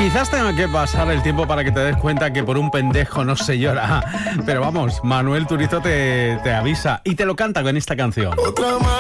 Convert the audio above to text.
Quizás tenga que pasar el tiempo para que te des cuenta que por un pendejo no se llora. Pero vamos, Manuel Turizo te avisa y te lo canta con esta canción. Otra más.